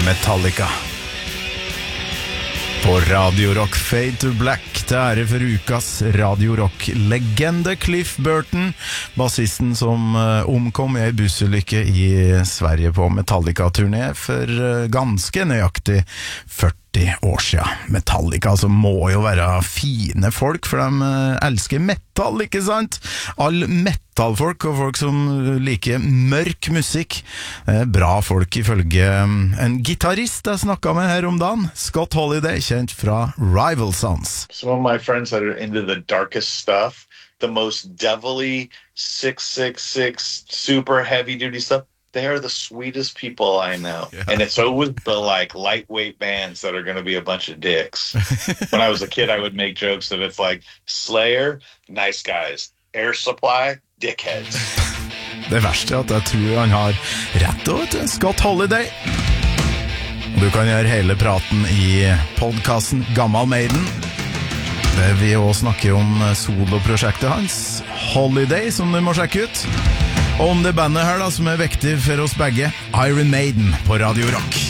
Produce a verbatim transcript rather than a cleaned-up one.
Metallica på Radio Rock. Fade to Black til ære for ukas Radio Rock-legende Cliff Burton, bassisten som omkom i en bussulykke i Sverige på Metallica-turné for ganske nøyaktig førti år siden. Metallica altså, må jo være fine folk, for de elsker metal, ikke sant? All metalfolk og folk som liker mørk musikk, bra folk ifølge en gitarist jeg snakket med her om dagen, Scott Holiday, kjent fra Rival Sons. Some of my friends that are into the darkest stuff, the most devilly six six six super heavy duty stuff, they are the sweetest people I know. Yeah. And it's always the like lightweight bands that are going to be a bunch of dicks. When I was a kid, I would make jokes that it's like Slayer, nice guys. Air Supply, dickheads. Det verste er at jeg tror han har rett og vet, Scott Holiday. Du kan gjøre hele praten i podcasten Gammal Maiden. Det vi også snakker om soloprosjektet hans, Holiday, som du må sjekke ut. Og om det bandet her da, som er viktig for oss begge, Iron Maiden på Radio Rock.